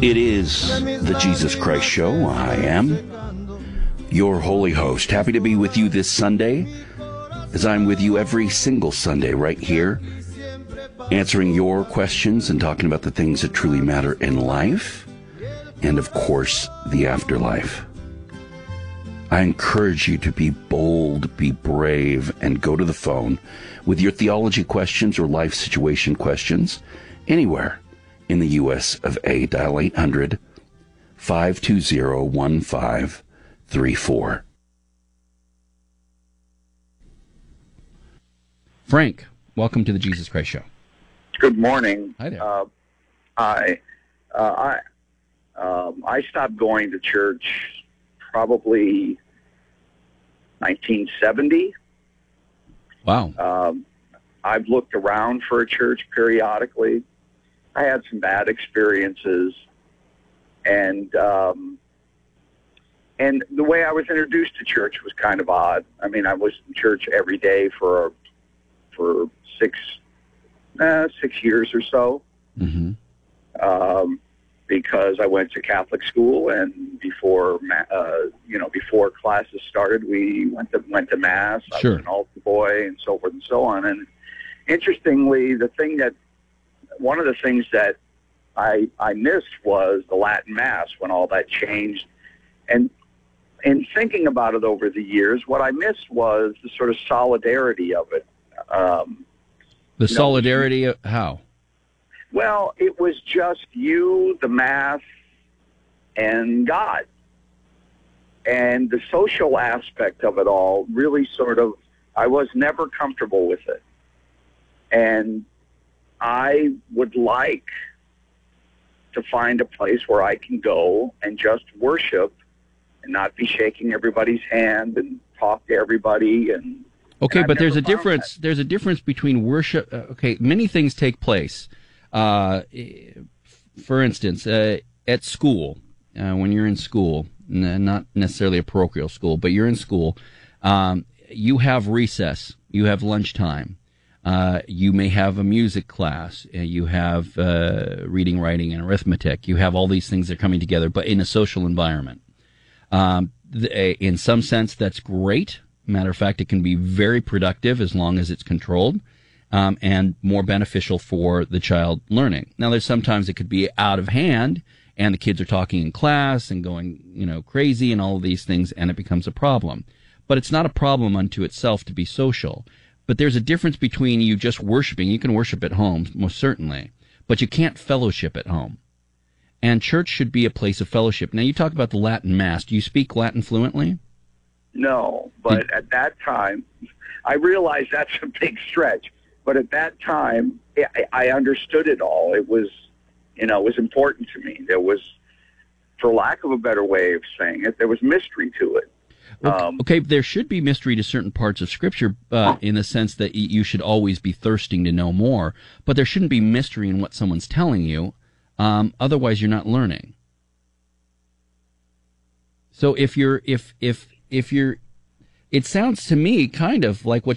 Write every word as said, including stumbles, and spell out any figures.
It is the Jesus Christ Show. I am your holy host. Happy to be with you this Sunday, as I'm with you every single Sunday right here, answering your questions and talking about the things that truly matter in life and, of course, the afterlife. I encourage you to be bold, be brave, and go to the phone with your theology questions or life situation questions anywhere in the U S of A. Dial eight hundred, five two zero, one five three four. Frank, welcome to the Jesus Christ Show. Good morning. Hi there. Uh, I, uh, I, um, I stopped going to church probably nineteen seventy. Wow. Um, I've looked around for a church periodically. I had some bad experiences, and um, and the way I was introduced to church was kind of odd. I mean, I was in church every day for for six uh, six years or so, Mm-hmm. um, because I went to Catholic school, and before ma- uh, you know before classes started, we went to went to mass. Sure. I was an altar boy, and so forth and so on. And interestingly, the thing that one of the things that I I missed was the Latin Mass when all that changed. And in thinking about it over the years, what I missed was the sort of solidarity of it. Um, The you know, solidarity, of how? well, it was just you, the Mass, and God. And the social aspect of it all really sort of, I was never comfortable with it. And I would like to find a place where I can go and just worship and not be shaking everybody's hand and talk to everybody. And Okay, and but there's a never found difference. There's a difference between worship. Uh, okay, many things take place. Uh, for instance, uh, at school, uh, when you're in school, n- not necessarily a parochial school, but you're in school, um, you have recess, you have lunchtime. Uh, you may have a music class, uh, you have uh, reading, writing, and arithmetic. You have all these things that are coming together, but in a social environment. Um, th- in some sense, that's great. Matter of fact, it can be very productive as long as it's controlled, um, and more beneficial for the child learning. Now, there's sometimes it could be out of hand, and the kids are talking in class and going, you know, crazy and all of these things, and it becomes a problem. But it's not a problem unto itself to be social. But there's a difference between you just worshiping. You can worship at home, most certainly, but you can't fellowship at home. And church should be a place of fellowship. Now, you talk about the Latin Mass. Do you speak Latin fluently? No, but at that time, I realized that's a big stretch. But at that time, I, I understood it all. It was, you know, it was important to me. There was, for lack of a better way of saying it, there was mystery to it. Okay, Um, okay, there should be mystery to certain parts of Scripture, uh, in the sense that y- you should always be thirsting to know more. But there shouldn't be mystery in what someone's telling you. Um, otherwise, you're not learning. So if you're, if if if you're, it sounds to me kind of like what